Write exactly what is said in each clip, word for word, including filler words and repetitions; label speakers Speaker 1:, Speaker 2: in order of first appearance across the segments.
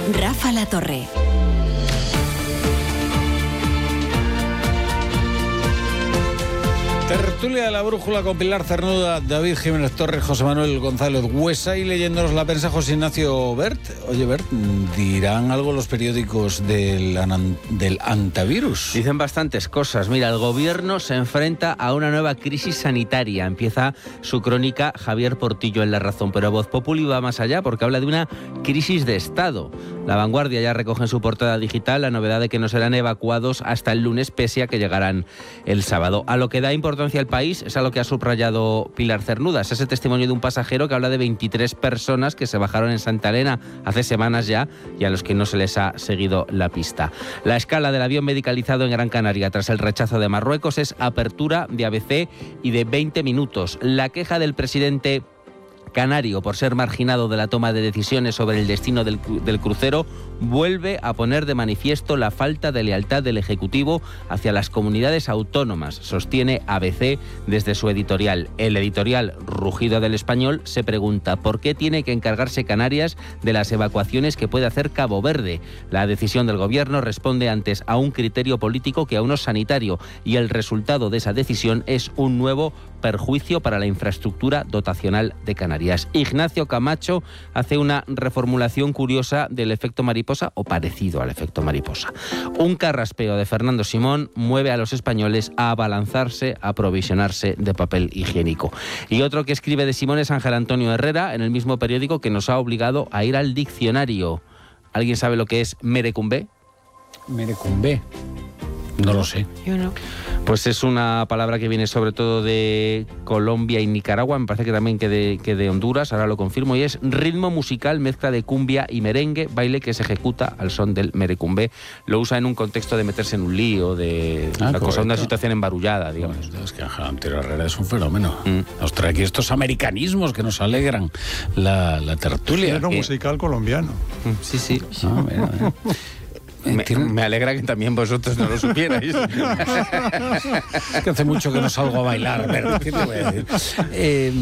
Speaker 1: Rafa La Torre.
Speaker 2: Tertulia de la Brújula con Pilar Cernuda, David Jiménez Torres, José Manuel González Huesa y leyéndonos la prensa José Ignacio Bert. Oye, Bert, ¿dirán algo los periódicos del, anan, del antivirus?
Speaker 3: Dicen bastantes cosas. Mira, el gobierno se enfrenta a una nueva crisis sanitaria. Empieza su crónica Javier Portillo en La Razón, pero Voz Populi va más allá porque habla de una crisis de Estado. La Vanguardia ya recoge en su portada digital la novedad de que no serán evacuados hasta el lunes, pese a que llegarán el sábado. A lo que da importancia al país es a lo que ha subrayado Pilar Cernuda. Es ese testimonio de un pasajero que habla de veintitrés personas que se bajaron en Santa Elena hace semanas ya y a los que no se les ha seguido la pista. La escala del avión medicalizado en Gran Canaria tras el rechazo de Marruecos es apertura de A B C y de veinte minutos. La queja del presidente canario por ser marginado de la toma de decisiones sobre el destino del, del crucero vuelve a poner de manifiesto la falta de lealtad del Ejecutivo hacia las comunidades autónomas, sostiene A B C desde su editorial. El editorial Rugido del Español se pregunta ¿por qué tiene que encargarse Canarias de las evacuaciones que puede hacer Cabo Verde? La decisión del Gobierno responde antes a un criterio político que a uno sanitario y el resultado de esa decisión es un nuevo perjuicio para la infraestructura dotacional de Canarias. Ignacio Camacho hace una reformulación curiosa del efecto mariposa o parecido al efecto mariposa. Un carraspeo de Fernando Simón mueve a los españoles a abalanzarse, a aprovisionarse de papel higiénico. Y otro que escribe de Simón es Ángel Antonio Herrera en el mismo periódico que nos ha obligado a ir al diccionario. ¿Alguien sabe lo que es merecumbé?
Speaker 2: Merecumbé. No lo sé.
Speaker 4: Yo no.
Speaker 3: Pues es una palabra que viene sobre todo de Colombia y Nicaragua, me parece que también que de, que de Honduras, ahora lo confirmo, y es ritmo musical, mezcla de cumbia y merengue, baile que se ejecuta al son del merecumbé. Lo usa en un contexto de meterse en un lío, de
Speaker 2: ah,
Speaker 3: una cosa, una situación embarullada, digamos.
Speaker 2: Bueno, es que Ángel Antonio Herrera es un fenómeno. Mm. Nos trae aquí estos americanismos que nos alegran la, la tertulia.
Speaker 5: Género musical colombiano.
Speaker 3: Sí, sí.
Speaker 2: Ah, mira, mira.
Speaker 3: Me, me alegra que también vosotros no lo supierais.
Speaker 2: Es que hace mucho que no salgo a bailar. Pero, ¿qué te voy a decir? Eh,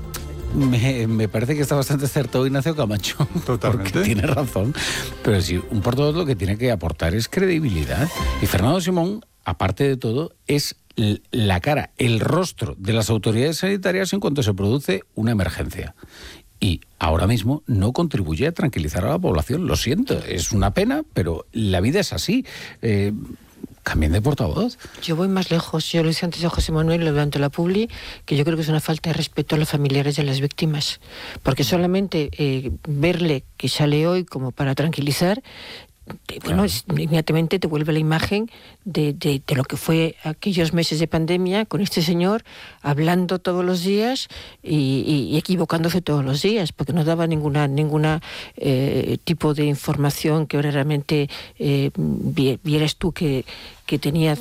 Speaker 2: me, me parece que está bastante acertado Ignacio Camacho.
Speaker 5: Totalmente.
Speaker 2: Porque tiene razón. Pero sí, un portavoz lo que tiene que aportar es credibilidad. Y Fernando Simón, aparte de todo, es la cara, el rostro de las autoridades sanitarias en cuanto se produce una emergencia. Y ahora mismo no contribuye a tranquilizar a la población. Lo siento, es una pena, pero la vida es así. Eh, cambien de portavoz.
Speaker 4: Yo voy más lejos. Yo lo hice antes a José Manuel, lo levanto la publi, que yo creo que es una falta de respeto a los familiares de las víctimas. Porque solamente eh, verle que sale hoy como para tranquilizar, bueno, claro, inmediatamente te vuelve la imagen de, de, de lo que fue aquellos meses de pandemia con este señor hablando todos los días y, y, y equivocándose todos los días, porque no daba ninguna ninguna eh, tipo de información que ahora realmente eh, vieras tú que, que tenía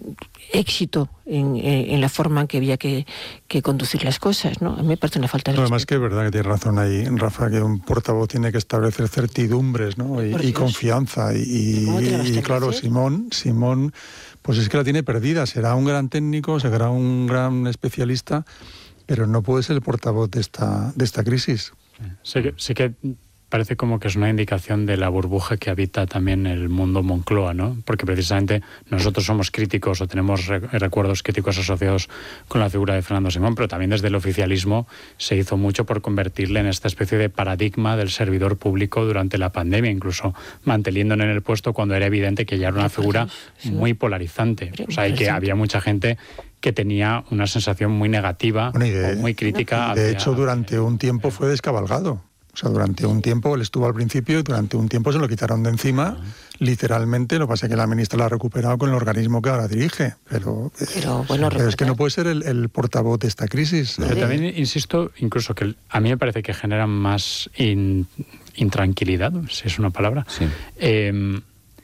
Speaker 4: éxito en, en la forma en que había que, que conducir las cosas, ¿no? A mí me parece una falta de
Speaker 5: no,
Speaker 4: respeto.
Speaker 5: Además que es verdad que tienes razón ahí, Rafa, que un portavoz tiene que establecer certidumbres, ¿no? Y, y confianza. Y, y, y claro, Simón, Simón, pues es que la tiene perdida. Será un gran técnico, será un gran especialista, pero no puede ser el portavoz de esta, de esta crisis.
Speaker 6: Sí que, sí que parece como que es una indicación de la burbuja que habita también el mundo Moncloa, ¿no? Porque precisamente nosotros somos críticos o tenemos re- recuerdos críticos asociados con la figura de Fernando Simón, pero también desde el oficialismo se hizo mucho por convertirle en esta especie de paradigma del servidor público durante la pandemia, incluso manteniéndole en el puesto cuando era evidente que ya era una figura muy polarizante. O sea, y que había mucha gente que tenía una sensación muy negativa bueno, de, o muy crítica.
Speaker 5: De
Speaker 6: hacia,
Speaker 5: hecho, durante un tiempo fue descabalgado. O sea, durante un tiempo, él estuvo al principio y durante un tiempo se lo quitaron de encima, uh-huh. literalmente. Lo que pasa es que la ministra lo ha recuperado con el organismo que ahora dirige. Pero,
Speaker 4: pero, bueno,
Speaker 5: pero es que no puede ser el, el portavoz de esta crisis.
Speaker 6: Pero también insisto, incluso que a mí me parece que genera más in, intranquilidad, si es una palabra.
Speaker 3: Sí.
Speaker 6: Eh,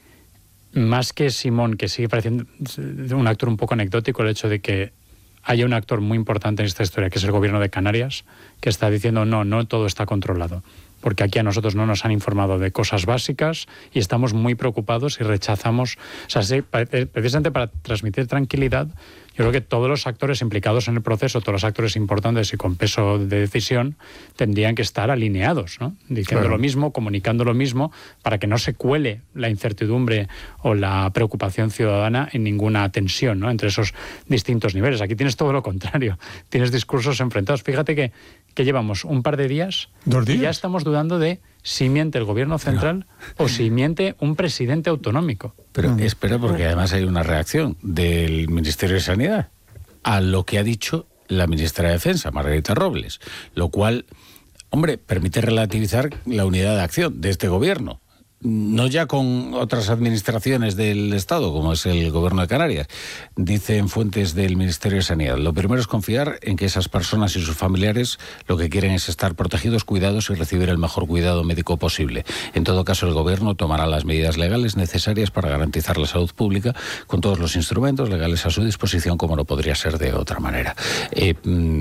Speaker 6: más que Simón, que sigue pareciendo un actor un poco anecdótico, el hecho de que haya un actor muy importante en esta historia, que es el gobierno de Canarias, que está diciendo no, no todo está controlado. porque aquí a nosotros no nos han informado de cosas básicas y estamos muy preocupados y rechazamos, o sea, sí, precisamente para transmitir tranquilidad. Yo creo que todos los actores implicados en el proceso, todos los actores importantes y con peso de decisión, tendrían que estar alineados, ¿no? Diciendo claro. lo mismo, comunicando lo mismo, para que no se cuele la incertidumbre o la preocupación ciudadana en ninguna tensión, ¿no?, entre esos distintos niveles. Aquí tienes todo lo contrario, tienes discursos enfrentados. Fíjate que, que llevamos un par de días,
Speaker 5: ¿Dos días?
Speaker 6: y ya estamos dudando de si miente el gobierno central no. o si miente un presidente autonómico.
Speaker 2: Pero mm. espera, porque además hay una reacción del Ministerio de Sanidad a lo que ha dicho la ministra de Defensa, Margarita Robles, lo cual, hombre, permite relativizar la unidad de acción de este gobierno. No ya con otras administraciones del Estado, como es el Gobierno de Canarias. Dicen fuentes del Ministerio de Sanidad: lo primero es confiar en que esas personas y sus familiares lo que quieren es estar protegidos, cuidados y recibir el mejor cuidado médico posible. En todo caso, el Gobierno tomará las medidas legales necesarias para garantizar la salud pública con todos los instrumentos legales a su disposición, como no podría ser de otra manera. Eh,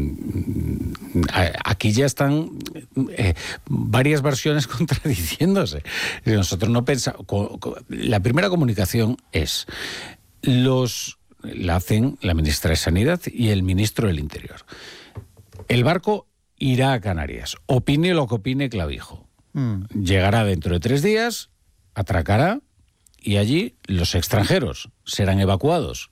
Speaker 2: aquí ya están eh, varias versiones contradiciéndose. Nosotros no pensamos. La primera comunicación es los la hacen la ministra de Sanidad y el ministro del Interior. El barco irá a Canarias, opine lo que opine Clavijo. Mm. Llegará dentro de tres días, atracará y allí los extranjeros serán evacuados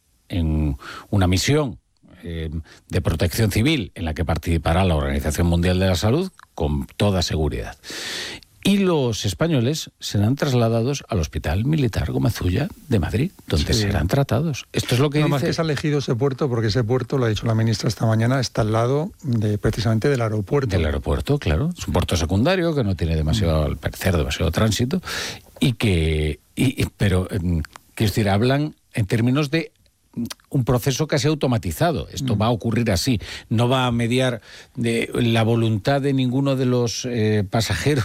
Speaker 2: en una misión eh, de protección civil en la que participará la Organización Mundial de la Salud con toda seguridad. Y los españoles serán trasladados al Hospital Militar Gómez Ulla de Madrid, donde sí. serán tratados. Esto es lo que
Speaker 5: no,
Speaker 2: dice...
Speaker 5: más que se ha elegido ese puerto, porque ese puerto, lo ha dicho la ministra esta mañana, está al lado de, precisamente del aeropuerto.
Speaker 2: Del aeropuerto, claro. Es un puerto secundario que no tiene demasiado, al parecer, demasiado tránsito. Y que... Y, pero, quiero decir, hablan en términos de un proceso casi automatizado. Esto mm. va a ocurrir así. No va a mediar de la voluntad de ninguno de los eh, pasajeros.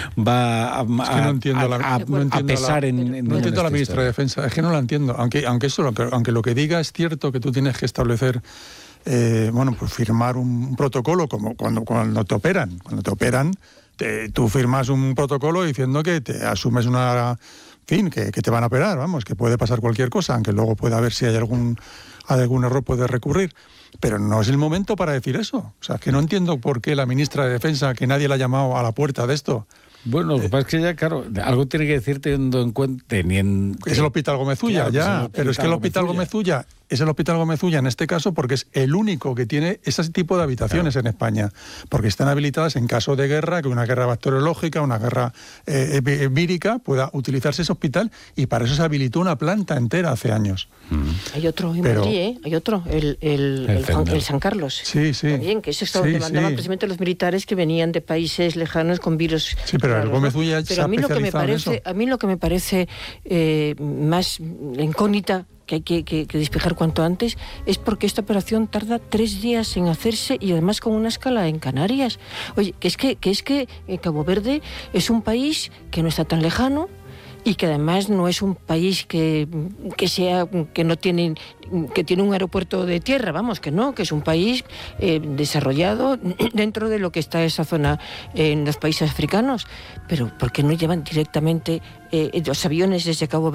Speaker 2: Va a,
Speaker 5: es que no entiendo
Speaker 2: a,
Speaker 5: la,
Speaker 2: a,
Speaker 5: no entiendo
Speaker 2: a pesar
Speaker 5: la,
Speaker 2: en, en...
Speaker 5: No entiendo
Speaker 2: en
Speaker 5: a la ministra historia. de Defensa. Es que no la entiendo. Aunque, aunque, eso, aunque, aunque lo que diga es cierto, que tú tienes que establecer, eh, bueno, pues firmar un protocolo, como cuando, cuando te operan. Cuando te operan, te, tú firmas un protocolo diciendo que te asumes una... fin, que, que te van a operar, vamos, que puede pasar cualquier cosa, aunque luego pueda ver si hay algún, algún error, puede recurrir. Pero no es el momento para decir eso. O sea, que no entiendo por qué la ministra de Defensa, que nadie la ha llamado a la puerta de esto.
Speaker 2: Bueno, lo que pasa es que ya, claro, algo tiene que decir teniendo en cuenta... Teniendo...
Speaker 5: Es el Hospital Gómez Ulla, claro, ya, es pero es que el Hospital Gómez Ulla es el Hospital Gómez Ulla en este caso porque es el único que tiene ese tipo de habitaciones claro. en España, porque están habilitadas en caso de guerra, que una guerra bacteriológica, una guerra eh, vírica, pueda utilizarse ese hospital, y para eso se habilitó una planta entera hace años.
Speaker 4: Mm. Hay otro en
Speaker 5: pero,
Speaker 4: Madrid, ¿eh? Hay otro, el, el, el, el, el San Carlos.
Speaker 5: Sí, sí.
Speaker 4: También, que ese estaba
Speaker 5: sí,
Speaker 4: demandaban
Speaker 5: sí.
Speaker 4: precisamente los militares que venían de países lejanos con virus.
Speaker 5: Sí, pero
Speaker 4: raros,
Speaker 5: el Gómez Ulla
Speaker 4: ¿no? Pero a mí lo que me parece, a mí lo que me parece eh, más incógnita, que hay que, que, que despejar cuanto antes, es porque esta operación tarda tres días en hacerse y además con una escala en Canarias. Oye, que es que, que es que Cabo Verde es un país que no está tan lejano y que además no es un país que, que sea que no tiene que tiene un aeropuerto de tierra, vamos, que no, que es un país eh, desarrollado dentro de lo que está esa zona en los países africanos. Pero ¿por qué no llevan directamente eh, los aviones desde Cabo Verde